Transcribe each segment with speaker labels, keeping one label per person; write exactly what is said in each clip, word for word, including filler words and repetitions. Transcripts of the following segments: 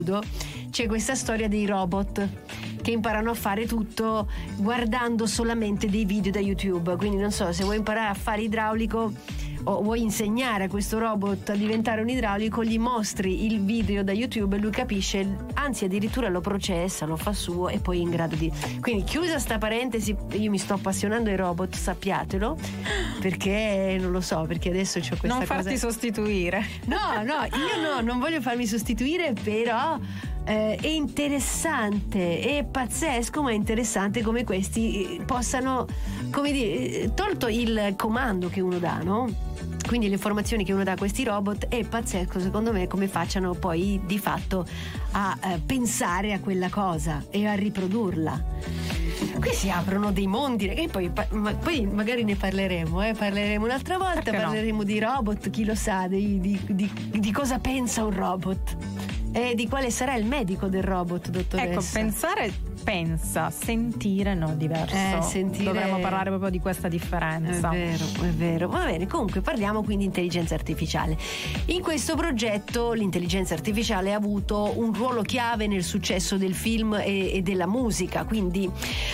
Speaker 1: c'è questa storia dei robot che imparano a fare tutto guardando solamente dei video da YouTube. Quindi non so, se vuoi imparare a fare idraulico o vuoi insegnare a questo robot a diventare un idraulico, gli mostri il video da YouTube e lui capisce, anzi addirittura lo processa, lo fa suo e poi è in grado di... Quindi chiusa sta parentesi, io mi sto appassionando ai robot, sappiatelo, perché non lo so, perché adesso c'ho questa
Speaker 2: non farti
Speaker 1: cosa...
Speaker 2: sostituire.
Speaker 1: No, no, io no, non voglio farmi sostituire, però eh, è interessante, è pazzesco, ma è interessante come questi possano, come dire, tolto il comando che uno dà, no? Quindi le informazioni che uno dà a questi robot, è pazzesco secondo me come facciano poi di fatto a eh, pensare a quella cosa e a riprodurla. Qui si aprono dei mondi e poi, ma, poi magari ne parleremo, eh? parleremo un'altra volta, perché parleremo no? di robot, chi lo sa, di, di, di, di cosa pensa un robot e di quale sarà il medico del robot, dottoressa.
Speaker 2: Ecco, pensare, pensa, sentire no, diverso.
Speaker 1: Eh, sentire...
Speaker 2: Dovremmo parlare proprio di questa differenza.
Speaker 1: È vero, è vero. Va bene, comunque parliamo quindi di intelligenza artificiale. In questo progetto l'intelligenza artificiale ha avuto un ruolo chiave nel successo del film e, e della musica, quindi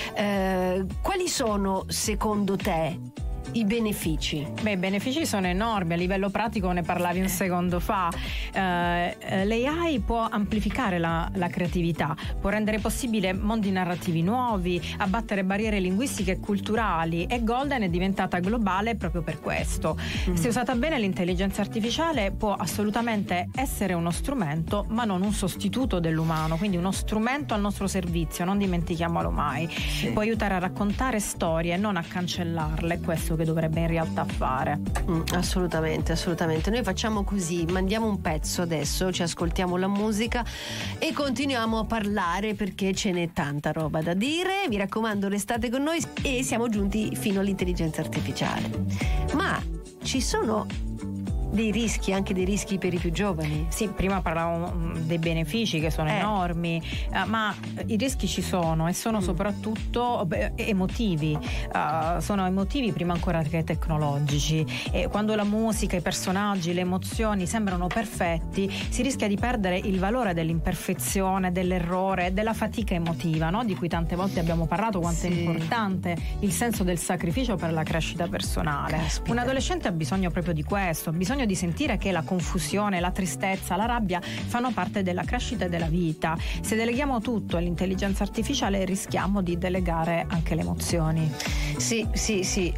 Speaker 1: eh, quali sono secondo te i benefici?
Speaker 2: Beh, i benefici sono enormi. A livello pratico ne parlavi un secondo fa. Eh, l'A I può amplificare la, la creatività, può rendere possibile mondi narrativi nuovi, abbattere barriere linguistiche e culturali, e Golden è diventata globale proprio per questo. Mm. Se usata bene, l'intelligenza artificiale può assolutamente essere uno strumento, ma non un sostituto dell'umano, quindi uno strumento al nostro servizio, non dimentichiamolo mai. Sì. Può aiutare a raccontare storie e non a cancellarle, questo che dovrebbe in realtà fare.
Speaker 1: Mm, assolutamente, assolutamente. Noi facciamo così, mandiamo un pezzo adesso, ci ascoltiamo la musica e continuiamo a parlare, perché ce n'è tanta roba da dire. Vi raccomando, restate con noi, e siamo giunti fino all'intelligenza artificiale. Ma ci sono dei rischi, anche dei rischi per i più giovani.
Speaker 2: Sì, prima parlavamo dei benefici che sono eh. enormi, uh, ma i rischi ci sono, e sono mm. soprattutto beh, emotivi, uh, sono emotivi prima ancora che tecnologici, e quando la musica, i personaggi, le emozioni sembrano perfetti, si rischia di perdere il valore dell'imperfezione, dell'errore, della fatica emotiva, no? Di cui tante volte abbiamo parlato, quanto sì. è importante il senso del sacrificio per la crescita personale. Caspita. Un adolescente ha bisogno proprio di questo, ha bisogno di sentire che la confusione, la tristezza, la rabbia fanno parte della crescita e della vita. Se deleghiamo tutto all'intelligenza artificiale, rischiamo di delegare anche le emozioni.
Speaker 1: Sì, sì, sì.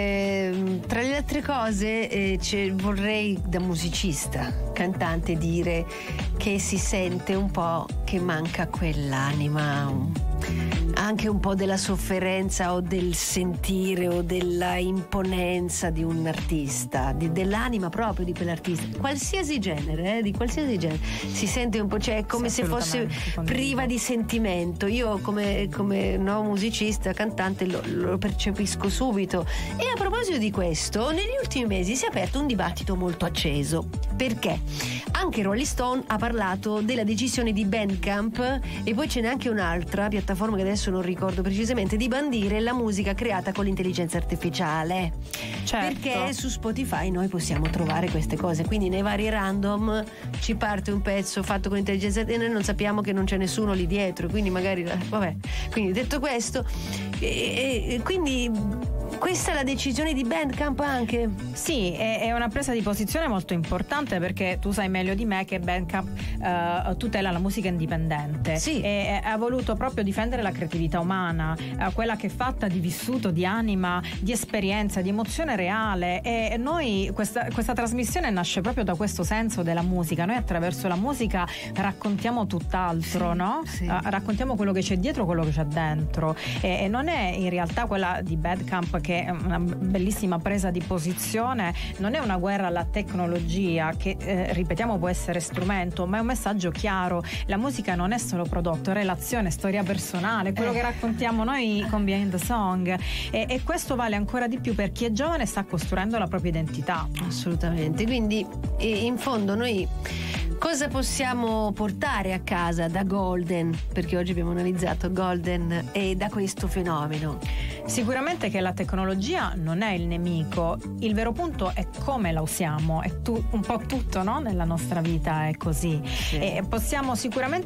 Speaker 1: Eh, tra le altre cose eh, vorrei, da musicista, cantante, dire che si sente un po' che manca quell'anima, anche un po' della sofferenza o del sentire o della imponenza di un artista, di, dell'anima proprio di quell'artista, qualsiasi genere, eh, di qualsiasi genere. Si sente un po', cioè, come
Speaker 2: sì,
Speaker 1: se fosse priva di sentimento. Io come, come no, musicista, cantante lo, lo percepisco subito. E a proposito di questo, negli ultimi mesi si è aperto un dibattito molto acceso. Perché? Anche Rolling Stone ha parlato della decisione di Bandcamp, e poi ce n'è anche un'altra piattaforma che adesso non ricordo precisamente, di bandire la musica creata con l'intelligenza artificiale.
Speaker 2: Certo.
Speaker 1: Perché su Spotify noi possiamo trovare queste cose, quindi nei vari random ci parte un pezzo fatto con intelligenza artificiale e noi non sappiamo che non c'è nessuno lì dietro, quindi magari vabbè. Quindi detto questo, e, e, quindi questa è la decisione di Bandcamp anche?
Speaker 2: Sì, è, è una presa di posizione molto importante, perché tu sai meglio di me che Bandcamp uh, tutela la musica indipendente.
Speaker 1: Sì.
Speaker 2: E, e ha voluto proprio difendere la creatività umana, uh, quella che è fatta di vissuto, di anima, di esperienza, di emozione reale. E noi, questa, questa trasmissione nasce proprio da questo senso della musica. Noi attraverso la musica raccontiamo tutt'altro,
Speaker 1: sì,
Speaker 2: no?
Speaker 1: Sì.
Speaker 2: Uh, raccontiamo quello che c'è dietro, quello che c'è dentro. E, e non è in realtà quella di Bandcamp, che è una bellissima presa di posizione, non è una guerra alla tecnologia che eh, ripetiamo può essere strumento, ma è un messaggio chiaro. La musica non è solo prodotto, è relazione, storia personale, quello eh. che raccontiamo noi con Behind the Song, e, e questo vale ancora di più per chi è giovane e sta costruendo la propria identità.
Speaker 1: Assolutamente. Quindi in fondo noi cosa possiamo portare a casa da Golden, perché oggi abbiamo analizzato Golden, e da questo fenomeno?
Speaker 2: Sicuramente che la tecnologia non è il nemico, il vero punto è come la usiamo, è tu, un po' tutto, no? Nella nostra vita è così. Sì. E possiamo sicuramente